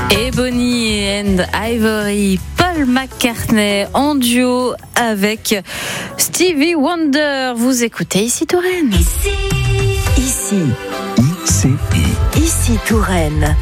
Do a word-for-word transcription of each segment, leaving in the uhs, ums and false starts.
Ebony and Ivory, Paul McCartney en duo avec Stevie Wonder. Vous écoutez Ici Touraine. Ici, ici, I C I. ici Touraine.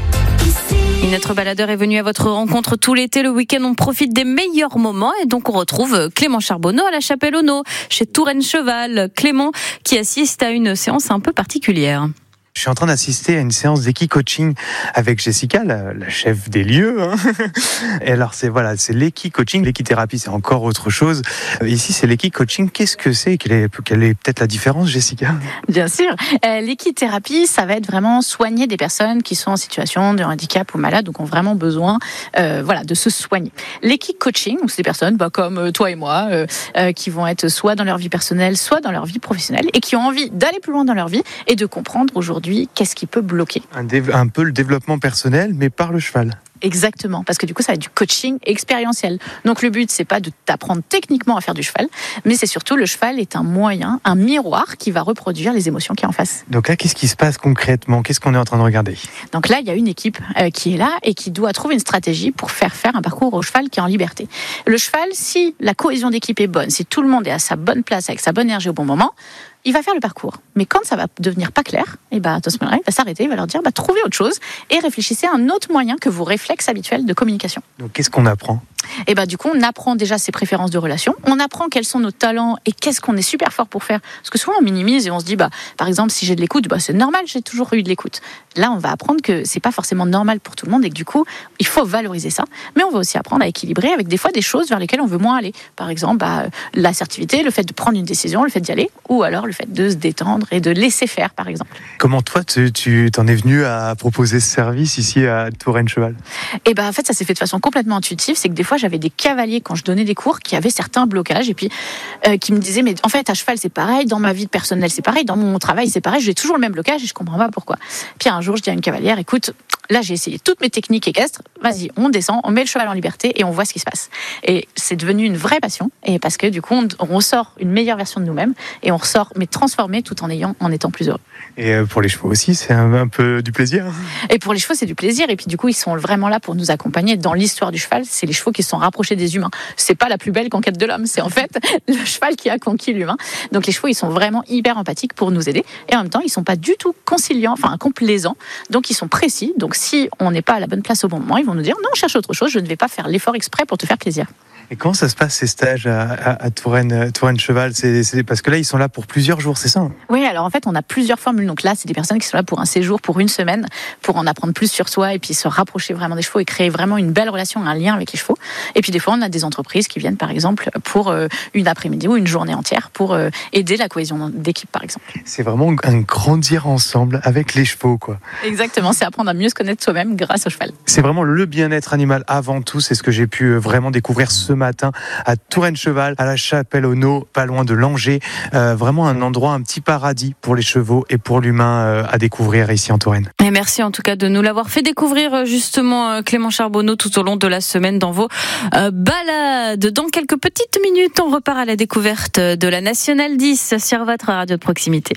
Et notre baladeur est venu à votre rencontre tout l'été. Le week-end, on profite des meilleurs moments et donc on retrouve Clément Charbonneau à la Chapelle-aux-Naux, chez Touraine Cheval. Clément qui assiste à une séance un peu particulière. Je suis en train d'assister à une séance d'équi-coaching avec Jessica, la, la chef des lieux. Hein. Et alors, c'est voilà, c'est l'équi-coaching. L'équithérapie, c'est encore autre chose. Ici, c'est l'équi-coaching. Qu'est-ce que c'est ? Quelle est, quelle est peut-être la différence, Jessica ? Bien sûr. Euh, l'équithérapie, ça va être vraiment soigner des personnes qui sont en situation de handicap ou malades, donc ont vraiment besoin euh, voilà, de se soigner. L'équi-coaching, c'est des personnes bah, comme toi et moi, euh, euh, qui vont être soit dans leur vie personnelle, soit dans leur vie professionnelle, et qui ont envie d'aller plus loin dans leur vie et de comprendre aujourd'hui qu'est-ce qui peut bloquer. Un, dév- un peu le développement personnel, mais par le cheval. Exactement, parce que du coup, ça va être du coaching expérientiel. Donc le but, c'est pas de t'apprendre techniquement à faire du cheval, mais c'est surtout le cheval est un moyen, un miroir qui va reproduire les émotions qui est en face. Donc là, qu'est-ce qui se passe concrètement ? Qu'est-ce qu'on est en train de regarder ? Donc là, il y a une équipe euh, qui est là et qui doit trouver une stratégie pour faire faire un parcours au cheval qui est en liberté. Le cheval, si la cohésion d'équipe est bonne, si tout le monde est à sa bonne place, avec sa bonne énergie au bon moment, il va faire le parcours. Mais quand ça va devenir pas clair, et bah, à ce moment-là, il va s'arrêter, il va leur dire bah, trouvez autre chose et réfléchissez à un autre moyen que vos réflexes habituels de communication. Donc qu'est-ce qu'on apprend ? Et bah, du coup, on apprend déjà ses préférences de relation, on apprend quels sont nos talents et qu'est-ce qu'on est super fort pour faire. Parce que souvent, on minimise et on se dit, bah, par exemple, si j'ai de l'écoute, bah, c'est normal, j'ai toujours eu de l'écoute. Là, on va apprendre que c'est pas forcément normal pour tout le monde et que du coup, il faut valoriser ça. Mais on va aussi apprendre à équilibrer avec des fois des choses vers lesquelles on veut moins aller. Par exemple, bah, l'assertivité, le fait de prendre une décision, le fait d'y aller, ou alors le fait de se détendre et de laisser faire, par exemple. Comment toi, tu, tu t'en es venu à proposer ce service ici à Touraine Cheval ? Et bah, en fait, ça s'est fait de façon complètement intuitive. C'est que des fois, j'avais des cavaliers quand je donnais des cours qui avaient certains blocages et puis euh, qui me disaient mais en fait à cheval c'est pareil, dans ma vie personnelle c'est pareil, dans mon travail c'est pareil, j'ai toujours le même blocage et je comprends pas pourquoi. Puis un jour je dis à une cavalière écoute, là j'ai essayé toutes mes techniques équestres, vas-y on descend, on met le cheval en liberté et on voit ce qui se passe. Et c'est devenu une vraie passion et parce que du coup on, on ressort une meilleure version de nous-mêmes et on ressort mais transformé tout en ayant en étant plus heureux. Et pour les chevaux aussi c'est un, un peu du plaisir. Et pour les chevaux c'est du plaisir et puis du coup ils sont vraiment là pour nous accompagner dans l'histoire du cheval. C'est les chevaux qui se sont rapprochés des humains. C'est pas la plus belle conquête de l'homme, c'est en fait le cheval qui a conquis l'humain. Donc les chevaux, ils sont vraiment hyper empathiques pour nous aider et en même temps, ils sont pas du tout conciliants, enfin complaisants. Donc ils sont précis. Donc si on n'est pas à la bonne place au bon moment, ils vont nous dire non, cherche autre chose, je ne vais pas faire l'effort exprès pour te faire plaisir. Et comment ça se passe ces stages à, à, à Touraine, Touraine Cheval ? c'est, c'est parce que là ils sont là pour plusieurs jours, c'est ça ? Oui, alors en fait on a plusieurs formules. Donc là c'est des personnes qui sont là pour un séjour, pour une semaine, pour en apprendre plus sur soi et puis se rapprocher vraiment des chevaux et créer vraiment une belle relation, un lien avec les chevaux. Et puis des fois on a des entreprises qui viennent par exemple pour euh, une après-midi ou une journée entière pour euh, aider la cohésion d'équipe par exemple. C'est vraiment un grandir ensemble avec les chevaux quoi. Exactement, c'est apprendre à mieux se connaître soi-même grâce au cheval. C'est vraiment le bien-être animal avant tout, c'est ce que j'ai pu vraiment découvrir ce matin à Touraine Cheval, à la Chapelle-aux-Naux, pas loin de Langeais. Euh, vraiment un endroit, un petit paradis pour les chevaux et pour l'humain euh, à découvrir ici en Touraine. Et merci en tout cas de nous l'avoir fait découvrir justement Clément Charbonneau tout au long de la semaine dans vos euh, balades. Dans quelques petites minutes, on repart à la découverte de la Nationale dix sur votre radio de proximité.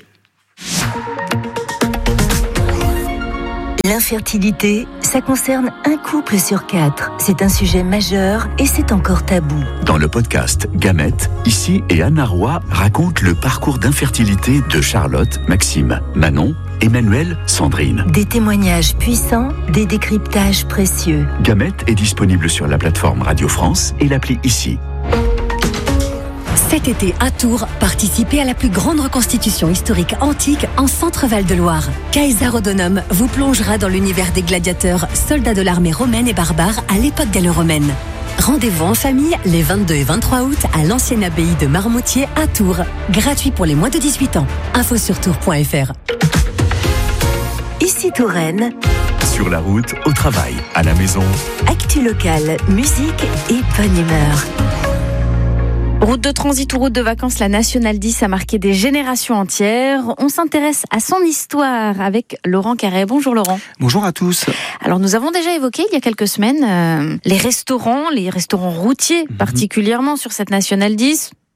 L'infertilité, ça concerne un couple sur quatre. C'est un sujet majeur et c'est encore tabou. Dans le podcast Gamètes, Ici et Anna Roy racontent le parcours d'infertilité de Charlotte, Maxime, Manon, Emmanuel, Sandrine. Des témoignages puissants, des décryptages précieux. Gamètes est disponible sur la plateforme Radio France et l'appli Ici. Cet été à Tours, participez à la plus grande reconstitution historique antique en Centre-Val de Loire. Caesar-Odonum vous plongera dans l'univers des gladiateurs, soldats de l'armée romaine et barbare à l'époque gallo-romaine. Rendez-vous en famille les vingt-deux et vingt-trois août à l'ancienne abbaye de Marmoutier à Tours. Gratuit pour les moins de dix-huit ans. Info sur tours point f r. Ici Touraine. Sur la route, au travail, à la maison. Actu locale, musique et bonne humeur. Route de transit ou route de vacances, la Nationale dix a marqué des générations entières. On s'intéresse à son histoire avec Laurent Carré. Bonjour Laurent. Bonjour à tous. Alors nous avons déjà évoqué il y a quelques semaines euh, les restaurants, les restaurants routiers mmh. particulièrement sur cette Nationale dix.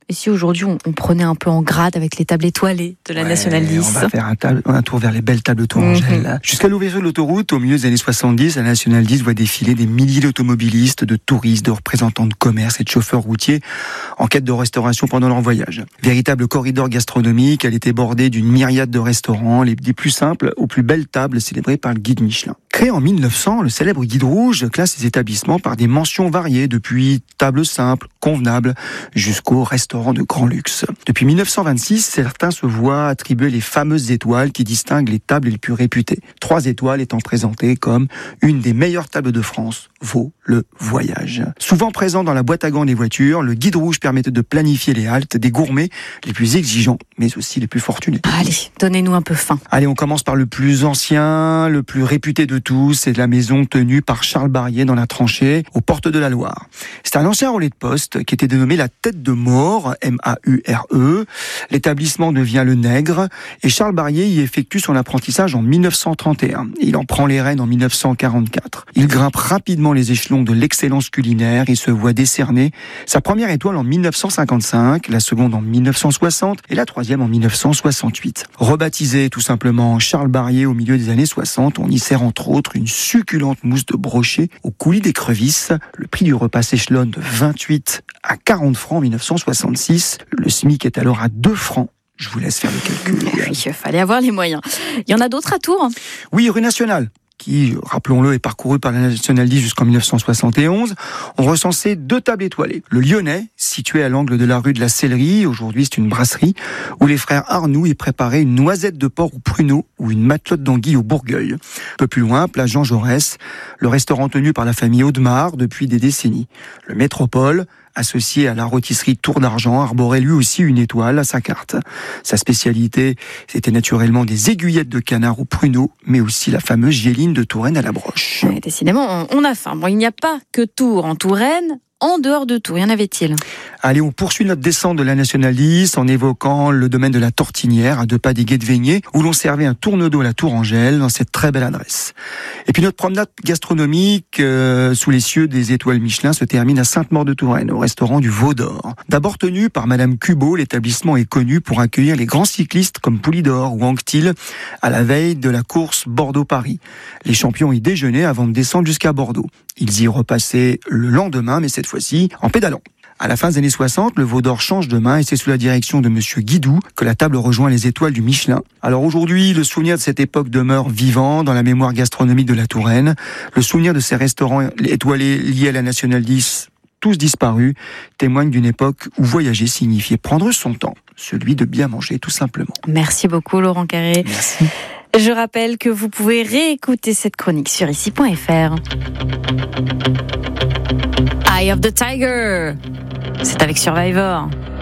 Et si aujourd'hui on, on prenait un peu en grade avec les tables étoilées de la ouais, Nationale dix? On va faire un, table, un tour vers les belles tables Tourangelle. Mmh. Jusqu'à l'ouverture de l'autoroute, au milieu des années soixante-dix, la Nationale dix voit défiler des milliers d'automobilistes, de touristes, de représentants de commerce et de chauffeurs routiers en quête de restauration pendant leur voyage. Véritable corridor gastronomique, elle était bordée d'une myriade de restaurants, les, des plus simples aux plus belles tables célébrées par le guide Michelin. Créé en mille neuf cents, le célèbre guide rouge classe ses établissements par des mentions variées, depuis tables simples, convenables, jusqu'aux restaurants de grand luxe. Depuis mille neuf cent vingt-six, certains se voient attribuer les fameuses étoiles qui distinguent les tables les plus réputées. Trois étoiles étant présentées comme une des meilleures tables de France, vaut le voyage. Souvent présent dans la boîte à gants des voitures, le guide rouge permettait de planifier les haltes des gourmets les plus exigeants, mais aussi les plus fortunés. Allez, donnez-nous un peu faim. Allez, on commence par le plus ancien, le plus réputé de tous, c'est la maison tenue par Charles Barrier dans la tranchée, aux portes de la Loire. C'est un ancien relais de poste qui était dénommé la Tête de Maure, M A U R E. L'établissement devient le Nègre et Charles Barrier y effectue son apprentissage en mille neuf cent trente et un. Il en prend les rênes en mille neuf cent quarante-quatre. Il grimpe rapidement les échelons de l'excellence culinaire et se voit décerner sa première étoile en mille neuf cent cinquante-cinq, la seconde en mille neuf cent soixante et la troisième en mille neuf cent soixante-huit. Rebaptisé tout simplement Charles Barrier au milieu des années soixante, on y sert entre autres une succulente mousse de brochet au coulis d'écrevisse. Le prix du repas s'échelonne de vingt-huit à quarante francs en mille neuf cent soixante-six. Le SMIC est alors à deux francs. Je vous laisse faire le calcul. Oui, il fallait avoir les moyens. Il y en a d'autres à Tours? Oui, rue Nationale, qui, rappelons-le, est parcouru par la Nationale dix jusqu'en mille neuf cent soixante et onze, ont recensé deux tables étoilées. Le Lyonnais, situé à l'angle de la rue de la Sellerie, aujourd'hui c'est une brasserie, où les frères Arnoux y préparaient une noisette de porc au pruneau ou une matelote d'anguille au bourgueil. Un peu plus loin, place Jean Jaurès, le restaurant tenu par la famille Audemars depuis des décennies. Le Métropole, associé à la rôtisserie Tour d'Argent, arborait lui aussi une étoile à sa carte. Sa spécialité, c'était naturellement des aiguillettes de canard au pruneau, mais aussi la fameuse géline de Touraine à la broche. Ouais, décidément, on a faim. Bon, il n'y a pas que Tours en Touraine. En dehors de Tours, y en avait-il? Allez, on poursuit notre descente de la Nationale dix en évoquant le domaine de la Tortinière, à deux pas des Guets de Vaigné, où l'on servait un tourne d'eau à la Tourangelle, dans cette très belle adresse. Et puis notre promenade gastronomique euh, sous les cieux des étoiles Michelin se termine à Sainte-Maure-de-Touraine, au restaurant du Veau d'Or. D'abord tenu par Madame Cubeau, l'établissement est connu pour accueillir les grands cyclistes comme Poulidor ou Anquetil à la veille de la course Bordeaux-Paris. Les champions y déjeunaient avant de descendre jusqu'à Bordeaux. Ils y repassaient le lendemain, mais cette fois-ci en pédalant. À la fin des années soixante, le Veau d'Or change de main et c'est sous la direction de Monsieur Guidou que la table rejoint les étoiles du Michelin. Alors aujourd'hui, le souvenir de cette époque demeure vivant dans la mémoire gastronomique de la Touraine. Le souvenir de ces restaurants étoilés liés à la Nationale dix, tous disparus, témoigne d'une époque où voyager signifiait prendre son temps, celui de bien manger tout simplement. Merci beaucoup Laurent Carré. Merci. Je rappelle que vous pouvez réécouter cette chronique sur ici point f r. Eye of the Tiger, c'est avec Survivor.